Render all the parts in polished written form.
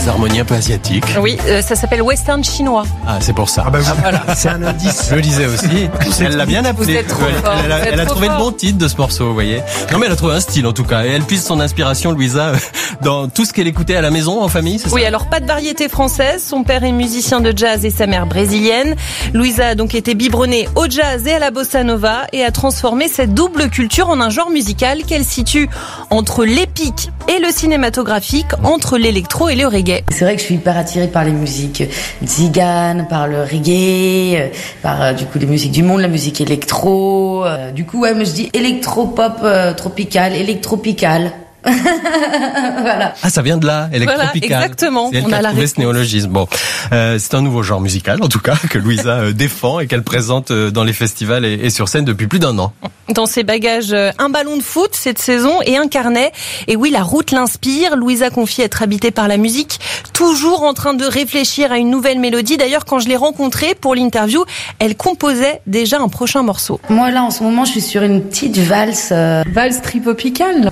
des harmonies un peu asiatiques. Oui, ça s'appelle western chinois. Ah, c'est pour ça. Ah bah voilà. c'est un indice. Je le disais aussi. Elle l'a bien appelé. Vous êtes trop fort, Elle a trouvé le bon titre de ce morceau, vous voyez. Non, mais elle a trouvé un style en tout cas. Et elle puise son inspiration, Louisa, dans tout ce qu'elle écoutait à la maison, en famille, c'est ça? Oui, alors pas de variété française. Son père est musicien de jazz et sa mère brésilienne. Louisa a donc été biberonnée au jazz et à la bossa nova et a transformé cette double culture en un genre musical qu'elle situe entre l'épique et le cinématographique, entre l'électro et le reggae. C'est vrai que je suis hyper attirée par les musiques tziganes, par le reggae, par du coup les musiques du monde, la musique électro. Du coup, ouais, mais je dis électro-pop tropical, électropical. Voilà. Ah, ça vient de là, électropical. Voilà, exactement. C'est elle On qui a a la trouvé réponse. ce néologisme. Bon, c'est un nouveau genre musical, en tout cas, que Louisa défend et qu'elle présente dans les festivals et sur scène depuis plus d'1 an. Dans ses bagages, un ballon de foot cette saison et un carnet. Et oui, la route l'inspire. Louisa confie être habitée par la musique, toujours en train de réfléchir à une nouvelle mélodie. D'ailleurs, quand je l'ai rencontrée pour l'interview, elle composait déjà un prochain morceau. Moi là, en ce moment, je suis sur une petite valse. Valse tripopicale.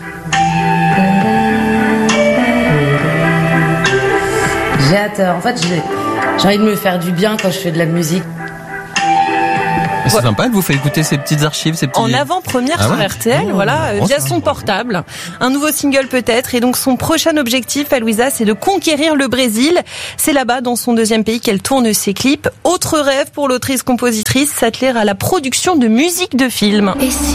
J'ai hâte. En fait, j'ai envie de me faire du bien quand je fais de la musique. C'est sympa, elle vous fait écouter ces petites archives, ces petits... En avant-première Ah sur ouais. RTL, Oh, voilà, bon, via ça. son portable. Un nouveau single peut-être. Et donc son prochain objectif à Louisa, c'est de conquérir le Brésil. C'est là-bas, dans son deuxième pays, qu'elle tourne ses clips. Autre rêve pour l'autrice-compositrice, s'atteler à la production de musique de film.